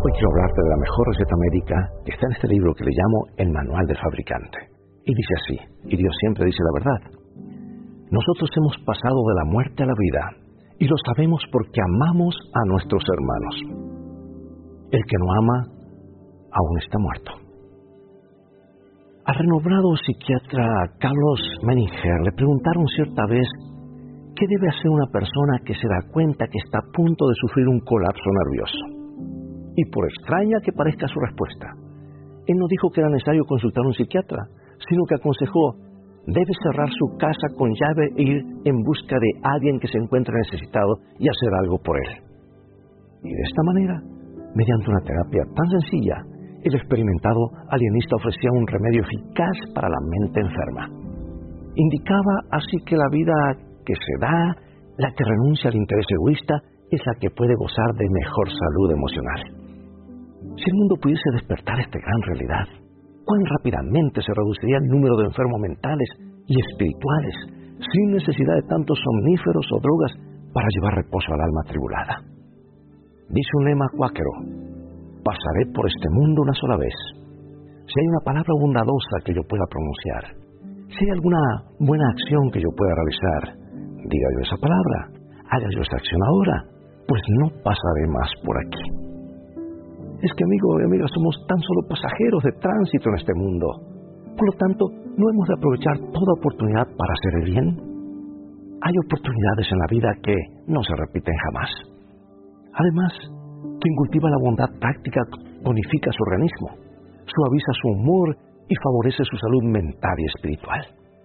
Hoy quiero hablarte de la mejor receta médica que está en este libro que le llamo El Manual del Fabricante. Y dice así, y Dios siempre dice la verdad: nosotros hemos pasado de la muerte a la vida, y lo sabemos porque amamos a nuestros hermanos. El que no ama, aún está muerto. Al renombrado psiquiatra Carlos Menninger le preguntaron cierta vez qué debe hacer una persona que se da cuenta que está a punto de sufrir un colapso nervioso. Y por extraña que parezca su respuesta, él no dijo que era necesario consultar a un psiquiatra, sino que aconsejó: debe cerrar su casa con llave e ir en busca de alguien que se encuentre necesitado y hacer algo por él. Y de esta manera, mediante una terapia tan sencilla, el experimentado alienista ofrecía un remedio eficaz para la mente enferma. Indicaba así que la vida que se da, la que renuncia al interés egoísta, es la que puede gozar de mejor salud emocional. Si el mundo pudiese despertar esta gran realidad, cuán rápidamente se reduciría el número de enfermos mentales y espirituales, sin necesidad de tantos somníferos o drogas para llevar reposo al alma atribulada. Dice un lema cuáquero: pasaré por este mundo una sola vez. Si hay una palabra bondadosa que yo pueda pronunciar, si hay alguna buena acción que yo pueda realizar, diga yo esa palabra, haga yo esa acción ahora, pues no pasaré más por aquí. Es que, amigo y amiga, somos tan solo pasajeros de tránsito en este mundo. Por lo tanto, ¿no hemos de aprovechar toda oportunidad para hacer el bien? Hay oportunidades en la vida que no se repiten jamás. Además, quien cultiva la bondad práctica bonifica su organismo, suaviza su humor y favorece su salud mental y espiritual.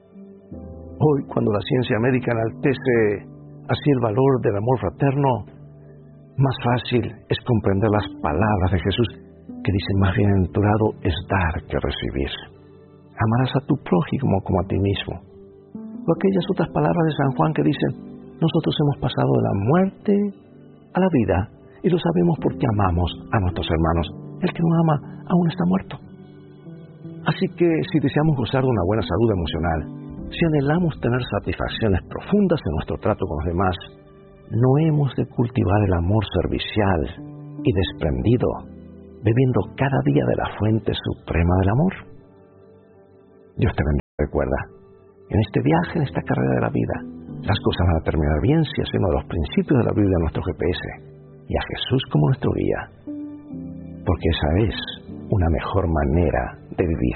Hoy, cuando la ciencia médica enaltece así el valor del amor fraterno, más fácil es comprender las palabras de Jesús que dicen: más bienaventurado es dar que recibir. Amarás a tu prójimo como a ti mismo. O aquellas otras palabras de San Juan que dicen: nosotros hemos pasado de la muerte a la vida y lo sabemos porque amamos a nuestros hermanos. El que no ama aún está muerto. Así que si deseamos gozar de una buena salud emocional, si anhelamos tener satisfacciones profundas en nuestro trato con los demás, no hemos de cultivar el amor servicial y desprendido, bebiendo cada día de la fuente suprema del amor. Dios te bendiga. Recuerda, en este viaje, en esta carrera de la vida, las cosas van a terminar bien si hacemos los principios de la Biblia nuestro GPS y a Jesús como nuestro guía, porque esa es una mejor manera de vivir.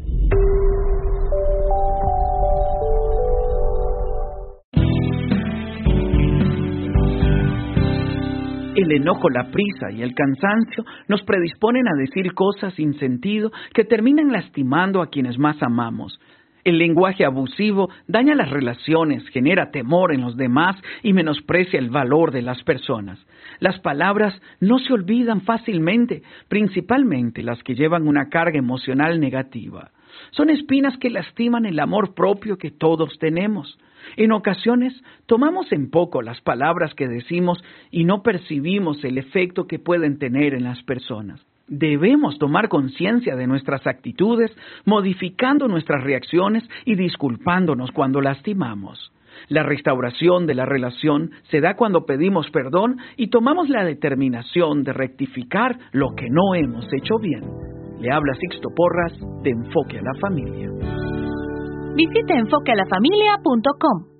El enojo, la prisa y el cansancio nos predisponen a decir cosas sin sentido que terminan lastimando a quienes más amamos. El lenguaje abusivo daña las relaciones, genera temor en los demás y menosprecia el valor de las personas. Las palabras no se olvidan fácilmente, principalmente las que llevan una carga emocional negativa. Son espinas que lastiman el amor propio que todos tenemos. En ocasiones, tomamos en poco las palabras que decimos y no percibimos el efecto que pueden tener en las personas. Debemos tomar conciencia de nuestras actitudes, modificando nuestras reacciones y disculpándonos cuando lastimamos. La restauración de la relación se da cuando pedimos perdón y tomamos la determinación de rectificar lo que no hemos hecho bien. Le habla Sixto Porras de Enfoque a la Familia. Visite enfoquealafamilia.com.